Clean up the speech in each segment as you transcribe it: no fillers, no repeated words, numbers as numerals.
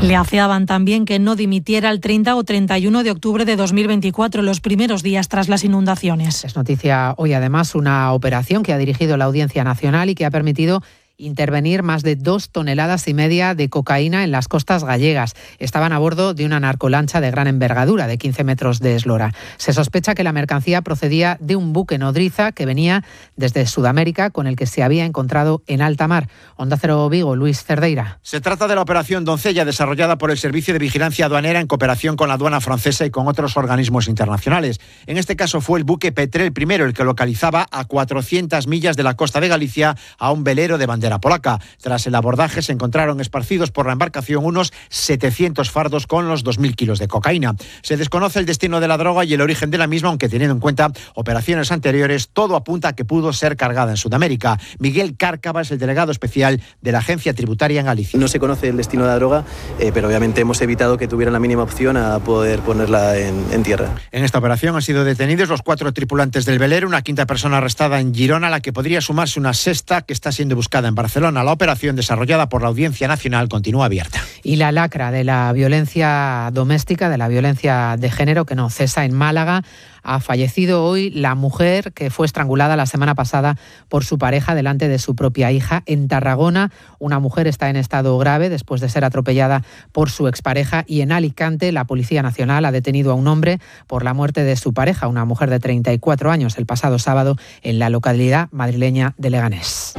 Le afeaban también que no dimitiera el 30 o 31 de octubre de 2024, los primeros días tras las inundaciones. Es noticia hoy además una operación que ha dirigido la Audiencia Nacional y que ha permitido intervenir más de 2,5 toneladas de cocaína en las costas gallegas. Estaban a bordo de una narcolancha de gran envergadura, de 15 metros de eslora. Se sospecha que la mercancía procedía de un buque nodriza que venía desde Sudamérica, con el que se había encontrado en alta mar. Onda Cero Vigo, Luis Cerdeira. Se trata de la operación Doncella, desarrollada por el Servicio de Vigilancia Aduanera en cooperación con la aduana francesa y con otros organismos internacionales. En este caso fue el buque Petrel I el que localizaba a 400 millas de la costa de Galicia a un velero de bandera polaca. Tras el abordaje se encontraron esparcidos por la embarcación unos 700 fardos con los 2.000 kilos de cocaína. Se desconoce el destino de la droga y el origen de la misma, aunque teniendo en cuenta operaciones anteriores, todo apunta a que pudo ser cargada en Sudamérica. Miguel Cárcava es el delegado especial de la Agencia Tributaria en Galicia. No se conoce el destino de la droga, pero obviamente hemos evitado que tuvieran la mínima opción a poder ponerla en tierra. En esta operación han sido detenidos los 4 tripulantes del velero, una 5ª persona arrestada en Girona, a la que podría sumarse una 6ª que está siendo buscada en Barcelona. La operación desarrollada por la Audiencia Nacional continúa abierta. Y la lacra de la violencia doméstica, de la violencia de género, que no cesa en Málaga. Ha fallecido hoy la mujer que fue estrangulada la semana pasada por su pareja delante de su propia hija. En Tarragona, una mujer está en estado grave después de ser atropellada por su expareja. Y en Alicante, la Policía Nacional ha detenido a un hombre por la muerte de su pareja, una mujer de 34 años, el pasado sábado en la localidad madrileña de Leganés.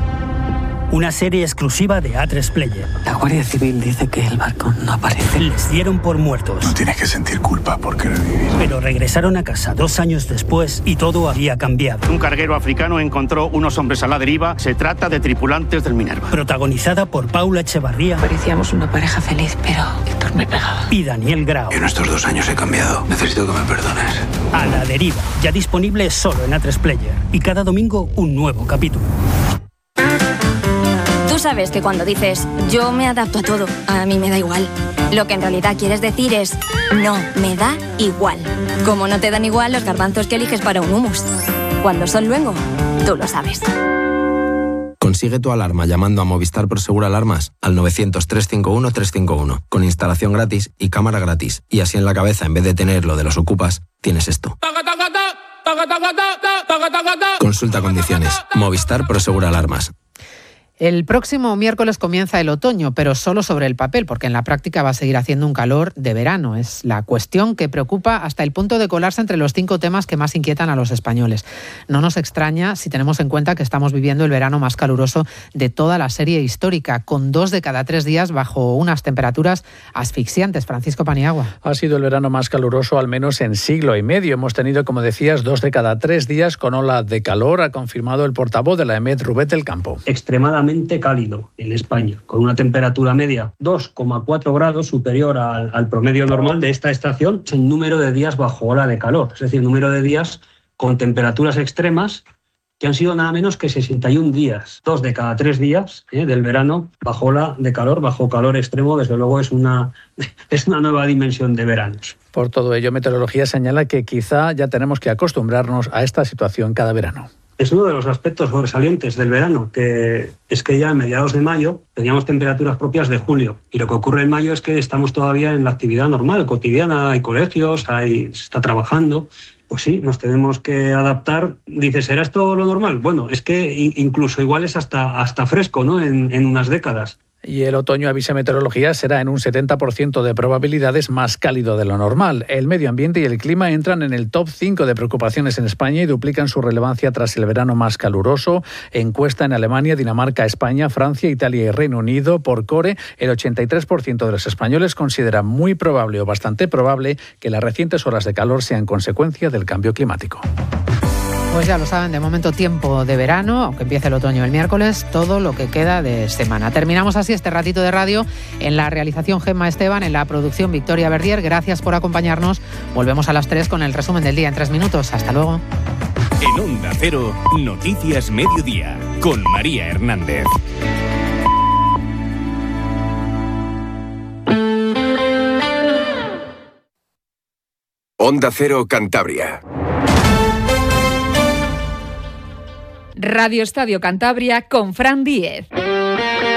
Una serie exclusiva de A3 Player. La Guardia Civil dice que el barco no aparece. Les dieron por muertos. No tienes que sentir culpa por querer vivir. Pero regresaron a casa 2 años después y todo había cambiado. Un carguero africano encontró unos hombres a la deriva. Se trata de tripulantes del Minerva. Protagonizada por Paula Echevarría. Parecíamos una pareja feliz, pero Héctor me pegaba. Y Daniel Grau. En estos 2 años he cambiado. Necesito que me perdones. A la deriva. Ya disponible solo en A3 Player. Y cada domingo un nuevo capítulo. Tú sabes que cuando dices yo me adapto a todo, a mí me da igual. Lo que en realidad quieres decir es no, me da igual. Como no te dan igual los garbanzos que eliges para un hummus. Cuando son luengo, tú lo sabes. Consigue tu alarma llamando a Movistar Prosegur Alarmas al 900-351-351 con instalación gratis y cámara gratis. Y así en la cabeza, en vez de tener lo de los ocupas, tienes esto. Consulta condiciones. Movistar Prosegur Alarmas. El próximo miércoles comienza el otoño, pero solo sobre el papel, porque en la práctica va a seguir haciendo un calor de verano. Es la cuestión que preocupa hasta el punto de colarse entre los 5 temas que más inquietan a los españoles. No nos extraña si tenemos en cuenta que estamos viviendo el verano más caluroso de toda la serie histórica, con 2 de cada 3 días bajo unas temperaturas asfixiantes. Francisco Paniagua. Ha sido el verano más caluroso al menos en siglo y medio. Hemos tenido, como decías, 2 de cada 3 días con ola de calor, ha confirmado el portavoz de la EMET, Rubén del Campo. Extremadamente cálido en España, con una temperatura media 2,4 grados superior al promedio normal de esta estación, en número de días bajo ola de calor, es decir, número de días con temperaturas extremas que han sido nada menos que 61 días, 2 de cada 3 días del verano bajo ola de calor, bajo calor extremo. Desde luego es una nueva dimensión de veranos. Por todo ello, Meteorología señala que quizá ya tenemos que acostumbrarnos a esta situación cada verano. Es uno de los aspectos sobresalientes del verano, que es que ya a mediados de mayo teníamos temperaturas propias de julio. Y lo que ocurre en mayo es que estamos todavía en la actividad normal, cotidiana, hay colegios, se está trabajando. Pues sí, nos tenemos que adaptar. Dices, ¿será esto lo normal? Bueno, es que incluso igual es hasta fresco, ¿no? En unas décadas. Y el otoño, avisa Meteorología, será en un 70% de probabilidades más cálido de lo normal. El medio ambiente y el clima entran en el top 5 de preocupaciones en España y duplican su relevancia tras el verano más caluroso. Encuesta en Alemania, Dinamarca, España, Francia, Italia y Reino Unido. Por CORE, el 83% de los españoles considera muy probable o bastante probable que las recientes olas de calor sean consecuencia del cambio climático. Pues ya lo saben, de momento tiempo de verano, aunque empiece el otoño el miércoles, todo lo que queda de semana. Terminamos así este ratito de radio. En la realización Gemma Esteban, en la producción Victoria Verdier. Gracias por acompañarnos. Volvemos a las 3 con el resumen del día en 3 minutos. Hasta luego. En Onda Cero, Noticias Mediodía, con María Hernández. Onda Cero Cantabria. Radio Estadio Cantabria con Fran Díez.